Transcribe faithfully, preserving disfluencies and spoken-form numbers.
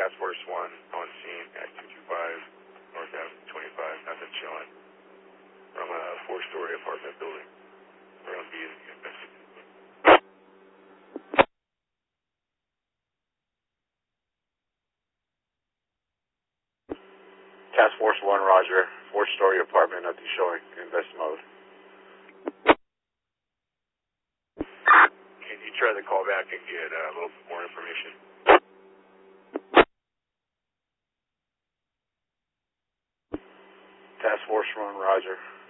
Task Force one on scene at two two five North Avenue twenty-five. Nothing showing from a four-story apartment building. We're on beat and investigate. Task Force one, Roger. Four-story apartment, nothing showing. Invest mode. Can you try to call back and get uh, a little bit more information? Task Force one, Roger.